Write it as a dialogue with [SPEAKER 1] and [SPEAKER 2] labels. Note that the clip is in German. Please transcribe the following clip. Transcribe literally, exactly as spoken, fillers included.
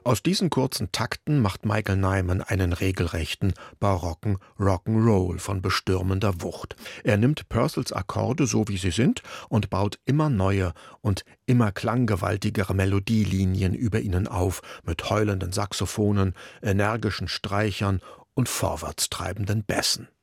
[SPEAKER 1] Aus diesen kurzen Takten macht Michael Nyman einen regelrechten, barocken Rock'n'Roll von bestürmender Wucht. Er nimmt Purcells Akkorde so wie sie sind und baut immer neue und immer klanggewaltigere Melodielinien über ihnen auf, mit heulenden Saxophonen, energischen Streichern und vorwärtstreibenden Bässen.